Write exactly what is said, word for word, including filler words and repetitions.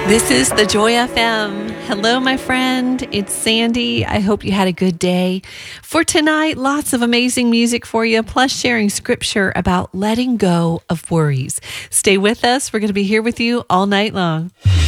This is the Joy F M. Hello, my friend. It's Sandy. I hope you had a good day. For tonight, lots of amazing music for you, plus sharing scripture about letting go of worries. Stay with us. We're going to be here with you all night long.